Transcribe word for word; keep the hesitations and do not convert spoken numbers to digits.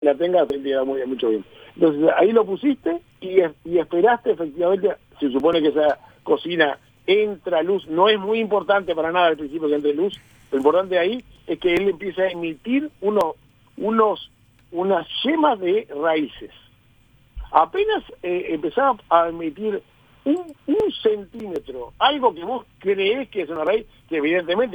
la tenga te da muy, mucho bien. Entonces ahí lo pusiste y, y esperaste efectivamente, se supone que esa cocina entra luz, no es muy importante para nada al principio que entre luz, lo importante ahí es que él empieza a emitir unos, unos, unas yemas de raíces. Apenas eh, empezaba a emitir un, un centímetro, algo que vos creés que es una raíz, que evidentemente